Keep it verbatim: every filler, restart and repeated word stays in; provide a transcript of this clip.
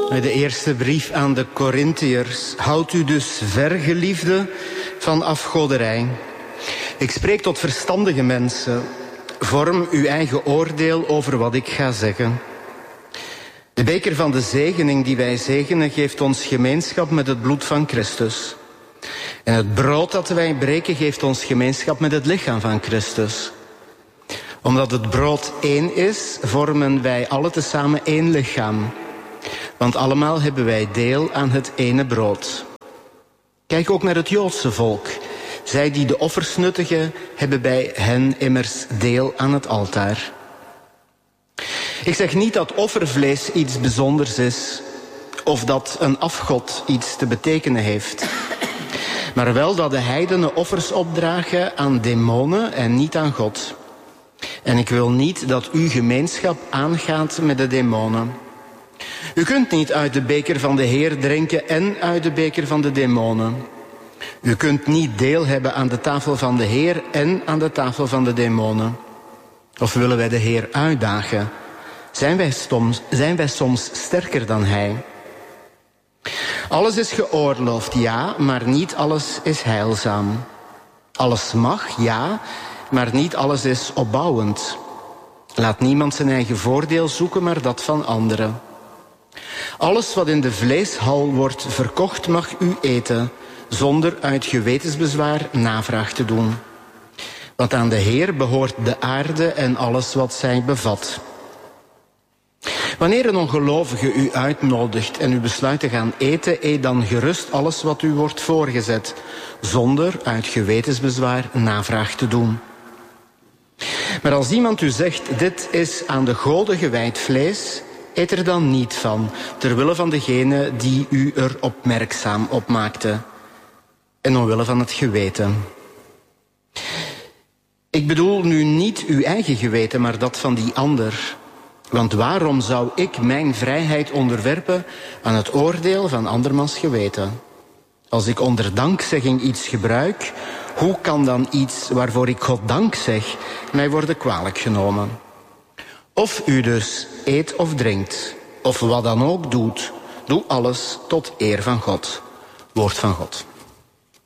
De eerste brief aan de Korintiërs. Houd u dus ver, geliefden, van afgoderij. Ik spreek tot verstandige mensen. Vorm uw eigen oordeel over wat ik ga zeggen. De beker van de zegening die wij zegenen geeft ons gemeenschap met het bloed van Christus. En het brood dat wij breken geeft ons gemeenschap met het lichaam van Christus. Omdat het brood één is, vormen wij alle tezamen één lichaam. Want allemaal hebben wij deel aan het ene brood. Kijk ook naar het Joodse volk. Zij die de offers nuttigen, hebben bij hen immers deel aan het altaar. Ik zeg niet dat offervlees iets bijzonders is, of dat een afgod iets te betekenen heeft. Maar wel dat de heidenen offers opdragen aan demonen en niet aan God. En ik wil niet dat uw gemeenschap aangaat met de demonen. U kunt niet uit de beker van de Heer drinken en uit de beker van de demonen. U kunt niet deel hebben aan de tafel van de Heer en aan de tafel van de demonen. Of willen wij de Heer uitdagen? Zijn wij soms, zijn wij soms sterker dan Hij? Alles is geoorloofd, ja, maar niet alles is heilzaam. Alles mag, ja, maar niet alles is opbouwend. Laat niemand zijn eigen voordeel zoeken, maar dat van anderen. Alles wat in de vleeshal wordt verkocht mag u eten, zonder uit gewetensbezwaar navraag te doen. Want aan de Heer behoort de aarde en alles wat zij bevat. Wanneer een ongelovige u uitnodigt en u besluit te gaan eten, eet dan gerust alles wat u wordt voorgezet, zonder uit gewetensbezwaar navraag te doen. Maar als iemand u zegt, dit is aan de goden gewijd vlees, eet er dan niet van, ter wille van degene die u er opmerkzaam op maakte. En omwille van het geweten. Ik bedoel nu niet uw eigen geweten, maar dat van die ander. Want waarom zou ik mijn vrijheid onderwerpen aan het oordeel van andermans geweten? Als ik onder dankzegging iets gebruik, hoe kan dan iets waarvoor ik God dank zeg mij worden kwalijk genomen? Of u dus eet of drinkt, of wat dan ook doet, doe alles tot eer van God. Woord van God.